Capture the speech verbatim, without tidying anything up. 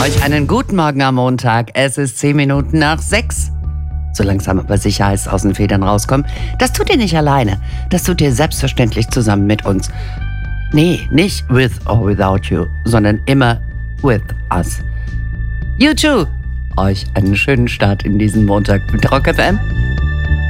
Euch einen guten Morgen am Montag. Es ist zehn Minuten nach sechs. So langsam aber sicher heißt es aus den Federn rauskommen. Das tut ihr nicht alleine. Das tut ihr selbstverständlich zusammen mit uns. Nee, nicht with or without you, sondern immer with us. You too. Euch einen schönen Start in diesen Montag mit Rock F M.